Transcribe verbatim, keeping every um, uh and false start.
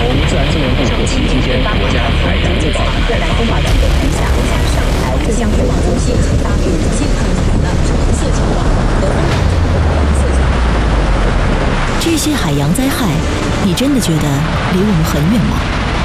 从自然资源部获悉，今天国家海洋日报台风法的台下，上海浙江水网中心发布健康彩的橙色情况和黄色情况。 这些海洋灾害，你真的觉得离我们很远吗？